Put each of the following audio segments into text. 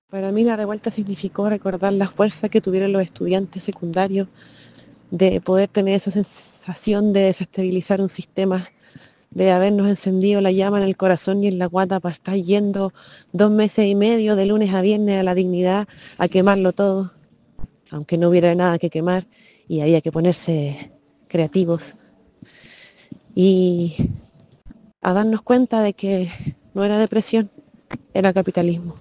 Para mí la revuelta significó recordar la fuerza que tuvieron los estudiantes secundarios de poder tener esa sensación de desestabilizar un sistema, de habernos encendido la llama en el corazón y en la guata para estar yendo 2 meses y medio de lunes a viernes a la dignidad a quemarlo todo, aunque no hubiera nada que quemar y había que ponerse creativos y a darnos cuenta de que no era depresión, era capitalismo.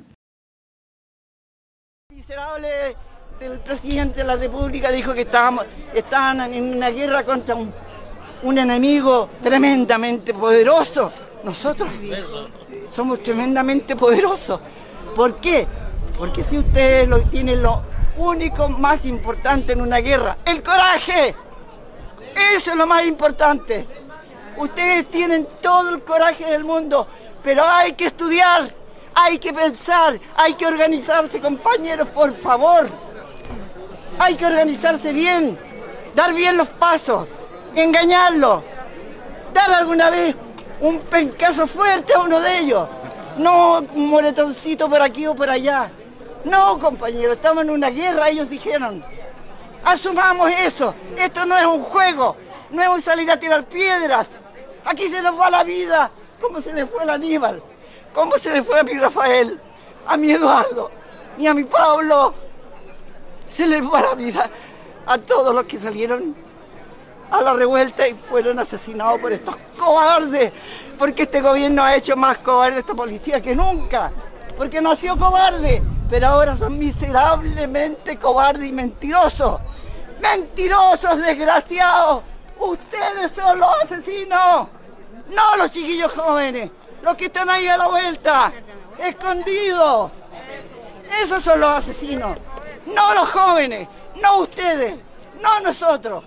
Miserable del presidente de la República dijo que estaban en una guerra contra un enemigo tremendamente poderoso. Nosotros somos tremendamente poderosos. ¿Por qué? Porque si ustedes tienen lo único más importante en una guerra, el coraje. Eso es lo más importante. Ustedes tienen todo el coraje del mundo, pero hay que estudiar, hay que pensar, hay que organizarse, compañeros, por favor. Hay que organizarse bien, dar bien los pasos, engañarlo, dar alguna vez un pencazo fuerte a uno de ellos. No un moretoncito por aquí o por allá. No, compañeros, estamos en una guerra, ellos dijeron. Asumamos eso. Esto no es un juego, no es un salir a tirar piedras. Aquí se nos va la vida, como se le fue a Aníbal, como se le fue a mi Rafael, a mi Eduardo y a mi Pablo. Se les va la vida a todos los que salieron a la revuelta y fueron asesinados por estos cobardes, porque este gobierno ha hecho más cobarde a esta policía que nunca, porque nació cobarde, pero ahora son miserablemente cobardes y mentirosos. ¡Mentirosos, desgraciados! ¡Ustedes son los asesinos! No los chiquillos jóvenes, los que están ahí a la vuelta, escondidos. Esos son los asesinos, no los jóvenes, no ustedes, no nosotros.